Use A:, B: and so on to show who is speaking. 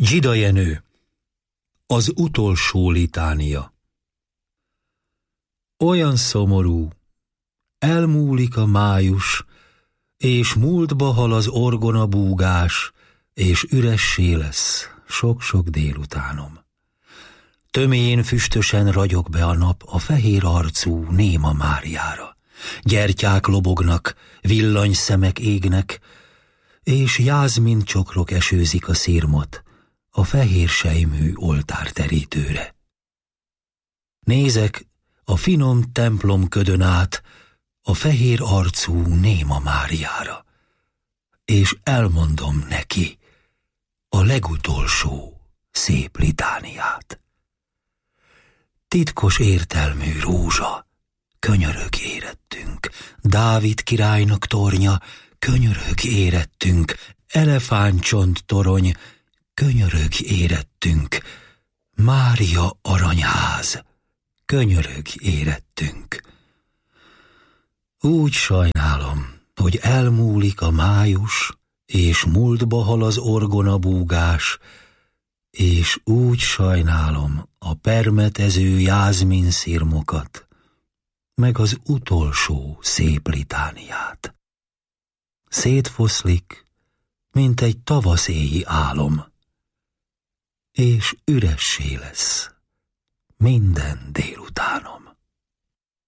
A: Gyida Jenő. Az utolsó litánia. Olyan szomorú, elmúlik a május, és múltba hal az orgona búgás, és üressé lesz sok-sok délutánom. Tömén füstösen ragyog be a nap a fehér arcú néma Máriára. Gyertyák lobognak, villanyszemek égnek, és jázmin csokrok esőzik a szirmot a fehér sejmű oltárterítőre. Nézek a finom templom ködön át a fehér arcú néma Máriára, és elmondom neki a legutolsó szép litániát. Titkos értelmű rózsa, könyörög érettünk, Dávid királynak tornya, könyörög érettünk, elefántcsont torony, könyörög érettünk, Mária aranyház, könyörög érettünk. Úgy sajnálom, hogy elmúlik a május, és múltba hal az orgona búgás, és úgy sajnálom a permetező jázmin szirmokat, meg az utolsó szép litániát. Szétfoszlik, mint egy tavaszéji álom, és üressé lesz minden délutánom.